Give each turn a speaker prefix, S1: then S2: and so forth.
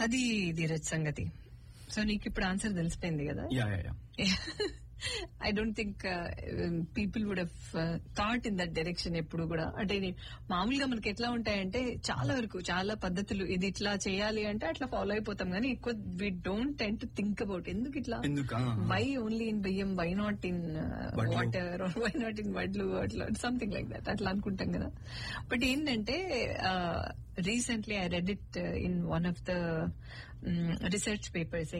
S1: అది ధీరజ్ సంగతి. సో నీకు ఇప్పుడు ఆన్సర్ తెలిసిపోయింది కదా.
S2: Yeah yeah yeah
S1: I don't think people would have thought in that direction ఎప్పుడు కూడా. అంటే మామూలుగా మనకి ఎట్లా ఉంటాయంటే చాలా వరకు చాలా పద్ధతులు ఇది ఇట్లా చేయాలి అంటే అట్లా ఫాలో అయిపోతాం, కానీ ఎక్కువ we don't tend to think about ఎందుకు ఇట్లా, వై ఓన్లీ ఇన్ బియ్యం, why not in water, why not in వడ్లు, అట్లా సంథింగ్ లైక్ దట్ అట్లా అనుకుంటాం కదా. బట్ ఏంటంటే recently I read it in one of the research papers